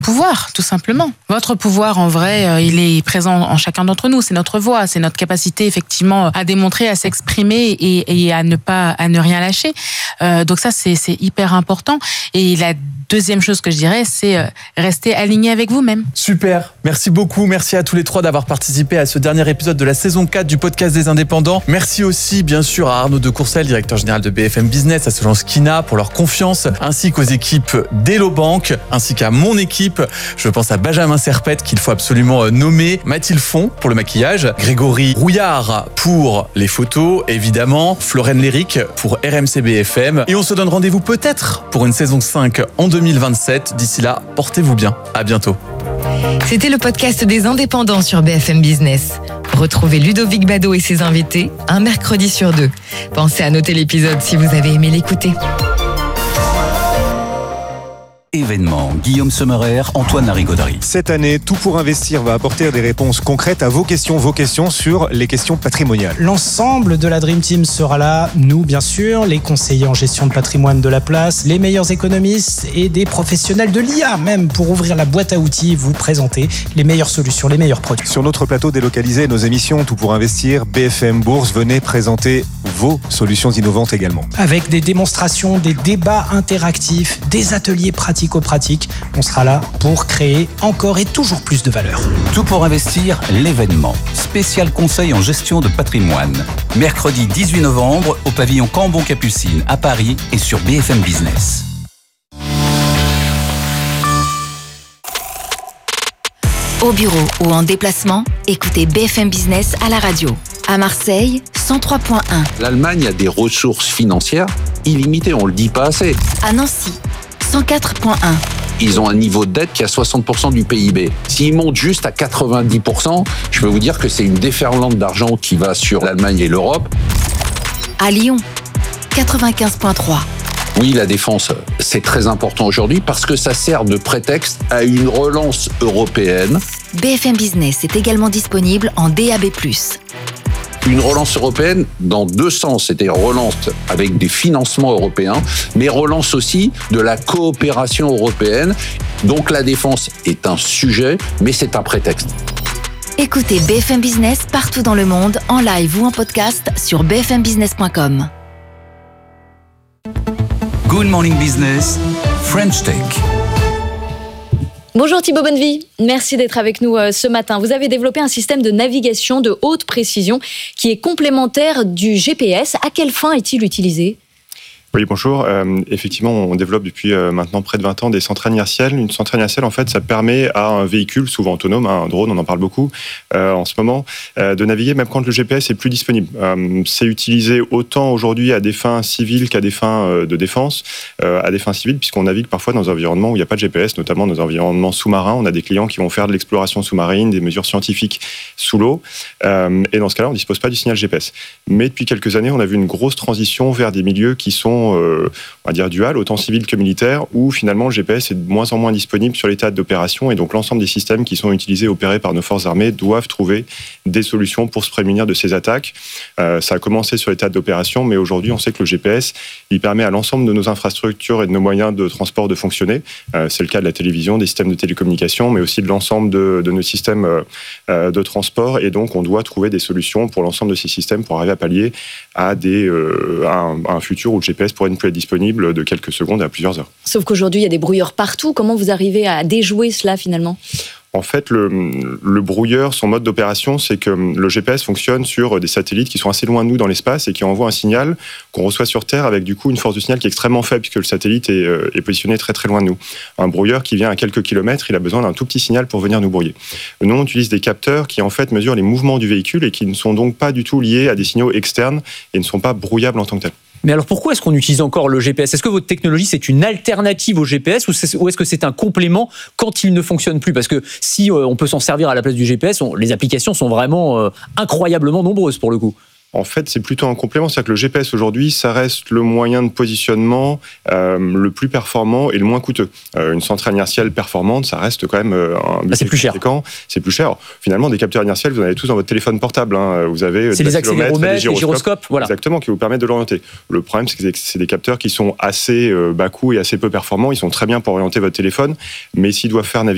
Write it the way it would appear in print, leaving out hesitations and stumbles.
pouvoir, tout simplement. Votre pouvoir, en vrai, il est présent en chacun d'entre nous. C'est notre voix, c'est notre capacité, effectivement, à démontrer, à s'exprimer et à ne rien lâcher. Donc ça, c'est hyper important. Et la deuxième chose que je dirais, c'est rester aligné avec vous-même. Super. Merci beaucoup. Merci à tous les trois d'avoir participé à ce dernier épisode de la saison 4 du podcast des indépendants. Merci aussi, bien sûr, à Arnaud de Courcelles, directeur général de BFM Business, à Solange Kina pour leur confiance, ainsi qu'aux équipes d'Hello Bank, ainsi qu'à mon équipe. Je pense à Benjamin Serpette, qu'il faut absolument nommer, Mathilde Font pour le maquillage, Grégory Rouillard pour les photos, évidemment, Florène Léric pour RMC BFM. Et on se donne rendez-vous peut-être pour une saison 5 en 2027. D'ici là, portez-vous bien. À bientôt. C'était le podcast des indépendants sur BFM Business. Retrouvez Ludovic Bado et ses invités un mercredi sur 2. Pensez à noter l'épisode si vous avez aimé l'écouter. Événement, Guillaume Sommerer, Antoine Larigauderie. Cette année, Tout pour investir va apporter des réponses concrètes à vos questions sur les questions patrimoniales. L'ensemble de la Dream Team sera là, nous bien sûr, les conseillers en gestion de patrimoine de la place, les meilleurs économistes et des professionnels de l'IA même pour ouvrir la boîte à outils, vous présenter les meilleures solutions, les meilleurs produits. Sur notre plateau délocalisé, nos émissions Tout pour investir, BFM Bourse, venez présenter vos solutions innovantes également. Avec des démonstrations, des débats interactifs, des ateliers pratico-pratiques, on sera là pour créer encore et toujours plus de valeur. Tout pour investir, l'événement. Spécial conseil en gestion de patrimoine. Mercredi 18 novembre au pavillon Cambon-Capucine à Paris et sur BFM Business. Au bureau ou en déplacement, écoutez BFM Business à la radio. À Marseille, 103.1. L'Allemagne a des ressources financières illimitées, on le dit pas assez. À Nancy, 104.1. Ils ont un niveau de dette qui est à 60% du PIB. S'ils montent juste à 90%, je peux vous dire que c'est une déferlante d'argent qui va sur l'Allemagne et l'Europe. À Lyon, 95.3. Oui, la défense, c'est très important aujourd'hui parce que ça sert de prétexte à une relance européenne. BFM Business est également disponible en DAB+. Une relance européenne dans deux sens, c'est-à-dire relance avec des financements européens, mais relance aussi de la coopération européenne. Donc la défense est un sujet, mais c'est un prétexte. Écoutez BFM Business partout dans le monde, en live ou en podcast sur bfmbusiness.com. Good Morning Business, French Tech. Bonjour Thibaut Bonnevie, merci d'être avec nous ce matin. Vous avez développé un système de navigation de haute précision qui est complémentaire du GPS. À quelle fin est-il utilisé ? Oui, bonjour. Effectivement, on développe depuis maintenant près de 20 ans des centrales inertielles. Une centrale inertielle, en fait, ça permet à un véhicule, souvent autonome, un drone, on en parle beaucoup en ce moment, de naviguer même quand le GPS est plus disponible. C'est utilisé autant aujourd'hui à des fins civiles qu'à des fins de défense, à des fins civiles, puisqu'on navigue parfois dans des environnements où il n'y a pas de GPS, notamment dans des environnements sous-marins. On a des clients qui vont faire de l'exploration sous-marine, des mesures scientifiques sous l'eau, et dans ce cas-là, on ne dispose pas du signal GPS. Mais depuis quelques années, on a vu une grosse transition vers des milieux qui sont on va dire dual, autant civil que militaire, où finalement le GPS est de moins en moins disponible sur les théâtres d'opération et donc l'ensemble des systèmes qui sont utilisés et opérés par nos forces armées doivent trouver des solutions pour se prémunir de ces attaques. Ça a commencé sur les théâtres d'opération, mais aujourd'hui on sait que le GPS il permet à l'ensemble de nos infrastructures et de nos moyens de transport de fonctionner. C'est le cas de la télévision, des systèmes de télécommunication, mais aussi de l'ensemble de nos systèmes de transport, et donc on doit trouver des solutions pour l'ensemble de ces systèmes pour arriver à pallier à un futur où le GPS pourrait ne plus être disponible de quelques secondes à plusieurs heures. Sauf qu'aujourd'hui, il y a des brouilleurs partout. Comment vous arrivez à déjouer cela finalement ? En fait, le brouilleur, son mode d'opération, c'est que le GPS fonctionne sur des satellites qui sont assez loin de nous dans l'espace et qui envoient un signal qu'on reçoit sur Terre avec du coup une force de signal qui est extrêmement faible puisque le satellite est positionné très très loin de nous. Un brouilleur qui vient à quelques kilomètres, il a besoin d'un tout petit signal pour venir nous brouiller. Nous, on utilise des capteurs qui en fait mesurent les mouvements du véhicule et qui ne sont donc pas du tout liés à des signaux externes et ne sont pas brouillables en tant que tels. Mais alors pourquoi est-ce qu'on utilise encore le GPS ? Est-ce que votre technologie c'est une alternative au GPS ou est-ce que c'est un complément quand il ne fonctionne plus ? Parce que si on peut s'en servir à la place du GPS, les applications sont vraiment incroyablement nombreuses pour le coup. En fait, c'est plutôt un complément. C'est-à-dire que le GPS, aujourd'hui, ça reste le moyen de positionnement le plus performant et le moins coûteux. Une centrale inertielle performante, ça reste quand même un budget c'est plus cher. C'est plus cher. Finalement, des capteurs inertiels, vous en avez tous dans votre téléphone portable. Vous avez c'est les accéléromètres, les gyroscopes. Voilà. Exactement, qui vous permettent de l'orienter. Le problème, c'est que c'est des capteurs qui sont assez bas coût et assez peu performants. Ils sont très bien pour orienter votre téléphone, mais s'ils doivent faire naviguer